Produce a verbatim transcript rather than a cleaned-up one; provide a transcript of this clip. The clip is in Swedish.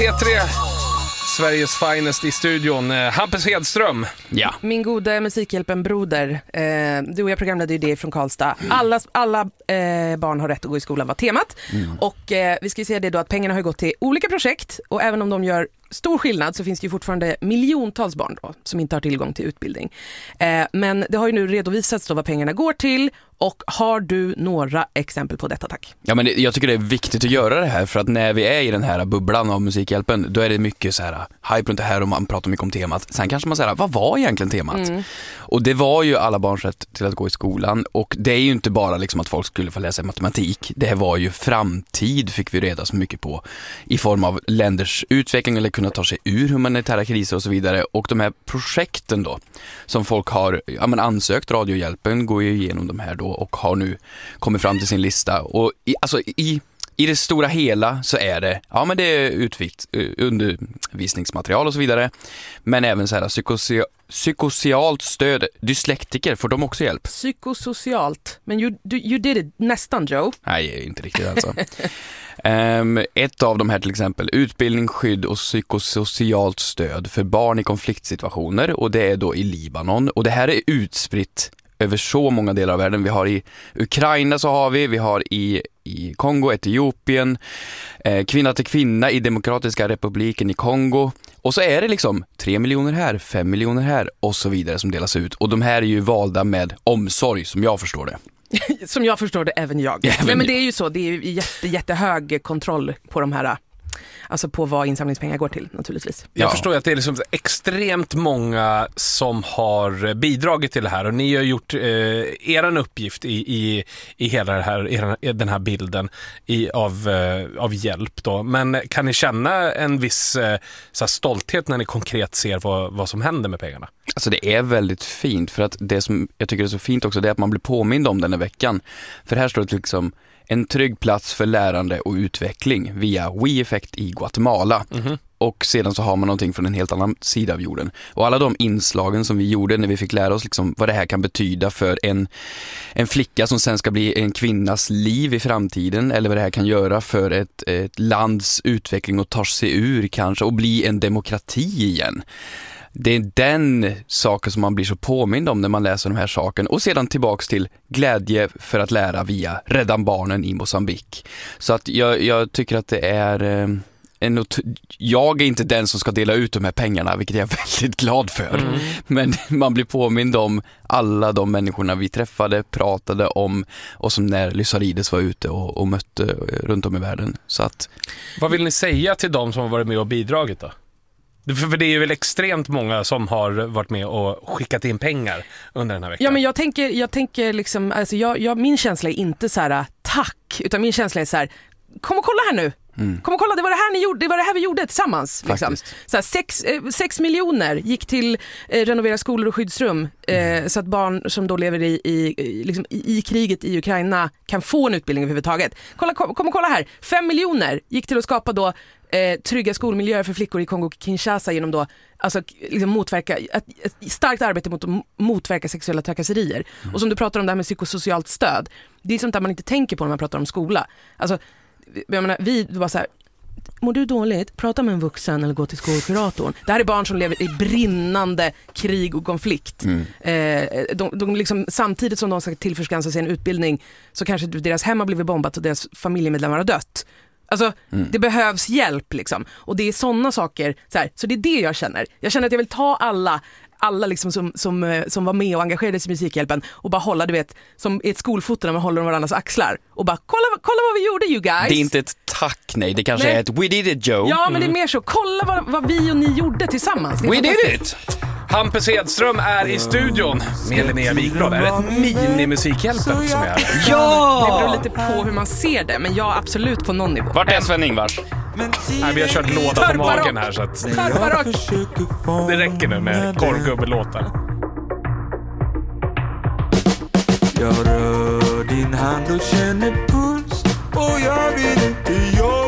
P tre, Sveriges finest i studion. Hampus Hedström. Ja. Min goda Musikhjälpen-broder. Eh, du och jag programledde ju det från Karlstad. Alla, alla eh, barn har rätt att gå i skolan var temat. Mm. Och eh, vi ska ju säga det då att pengarna har gått till olika projekt. Och även om de gör stor skillnad så finns det ju fortfarande miljontals barn då, som inte har tillgång till utbildning. Eh, men det har ju nu redovisats då vad pengarna går till. Och har du några exempel på detta, tack? Ja, men jag tycker det är viktigt att göra det här, för att när vi är i den här bubblan av Musikhjälpen, då är det mycket så här hype runt det här och man pratar mycket om temat. Sen kanske man säger, vad var egentligen temat? Mm. Och det var ju alla barns rätt till att gå i skolan, och det är ju inte bara liksom att folk skulle få läsa matematik. Det var ju framtid, fick vi reda så mycket på, i form av länders utveckling eller kunna ta sig ur humanitära kriser och så vidare. Och de här projekten då, som folk har ja, men ansökt, Radiohjälpen går ju igenom de här då och har nu kommit fram till sin lista. Och i, alltså i, i det stora hela så är det, ja men det är utvikt, undervisningsmaterial och så vidare. Men även så här psykosia, psykosocialt stöd. Dyslektiker, får de också hjälp? Psykosocialt. Men you, you did it nästan, Joe. Nej, inte riktigt alltså. Um, ett av de här till exempel, utbildning, skydd och psykosocialt stöd för barn i konfliktsituationer, och det är då i Libanon. Och det här är utspritt över så många delar av världen. Vi har i Ukraina så har vi, vi har i, i Kongo, Etiopien, eh, kvinna till kvinna i Demokratiska republiken i Kongo. Och så är det liksom tre miljoner här, fem miljoner här och så vidare som delas ut. Och de här är ju valda med omsorg, som jag förstår det. Som jag förstår det, även jag. Även Nej, men det är ju så, det är ju jätte, jättehög kontroll på de här, alltså på vad insamlingspengar går till, naturligtvis. Jag ja. förstår att det är liksom extremt många som har bidragit till det här, och ni har gjort eh, eran uppgift i, i, i hela det här, eran, den här bilden i, av, eh, av hjälp då. Men kan ni känna en viss eh, så här stolthet när ni konkret ser vad, vad som händer med pengarna? Alltså det är väldigt fint, för att det som jag tycker är så fint också, det är att man blir påmind om den här veckan. För här står det liksom en trygg plats för lärande och utveckling via WeEffect i Guatemala. Mm-hmm. Och sedan så har man någonting från en helt annan sida av jorden. Och alla de inslagen som vi gjorde när vi fick lära oss liksom vad det här kan betyda för en, en flicka som sen ska bli en kvinnas liv i framtiden, eller vad det här kan göra för ett, ett lands utveckling och ta sig ur kanske och bli en demokrati igen. Det är den saken som man blir så påmind om när man läser de här sakerna. Och sedan tillbaks till glädje för att lära via Rädda barnen i Mosambik. Så att jag, jag tycker att det är eh, en, jag är inte den som ska dela ut de här pengarna, vilket jag är väldigt glad för. Mm. Men man blir påmind om alla de människorna vi träffade, pratade om, och som när Lysarides var ute och, och mötte runt om i världen. Så att, vad vill ni säga till dem som har varit med och bidragit då? För det är ju väl extremt många som har varit med och skickat in pengar under den här veckan. Ja, men jag tänker, jag tänker liksom, alltså jag, jag, min känsla är inte så här tack, utan min känsla är så här, kom och kolla här nu. Mm. Kom och kolla, det var det här ni gjorde, det var det här vi gjorde tillsammans. Liksom. Så här, sex, eh, sex miljoner gick till eh, renovera skolor och skyddsrum, eh, mm. så att barn som då lever i, i, liksom, i, i kriget i Ukraina kan få en utbildning överhuvudtaget. Kolla, kom, kom och kolla här, fem miljoner gick till att skapa då eh, trygga skolmiljöer för flickor i Kongo-Kinshasa genom då alltså, liksom motverka, ett, ett starkt arbete mot att motverka sexuella trakasserier. Mm. Och som du pratar om det här med psykosocialt stöd, det är sånt där man inte tänker på när man pratar om skola. Alltså, jag menar, vi var så här, mår du dåligt? Prata med en vuxen eller gå till skolkuratorn. Det här är barn som lever i brinnande krig och konflikt. Mm. Eh, de, de liksom, samtidigt som de ska tillförskansa sig en utbildning, så kanske deras hem har blivit bombat och deras familjemedlemmar har dött. Alltså, mm. det behövs hjälp liksom. Och det är sådana saker. Så, här, så det är det jag känner. Jag känner att jag vill ta alla alla liksom som, som, som var med och engagerade sig i Musikhjälpen och bara hålla, du vet, som ett skolfoto när man håller varandras axlar och bara, kolla, kolla vad vi gjorde, you guys. Det är inte ett tack, nej, det kanske nej. är ett we did it, Joe. Ja, men mm. det är mer så, kolla vad, vad vi och ni gjorde tillsammans. We did it! Hampus Hedström är i studion med Linnea Wikblad. Är det ett mini-Musikhjälpen som är här? Ja! Det beror lite på hur man ser det, men jag absolut på någon nivå. Vart är Sven-Ingvars? Nej, vi har kört låda på magen här, så att det räcker nu med korvgubbelåtar. Jag rör din hand och känner puls, och jag vill inte göra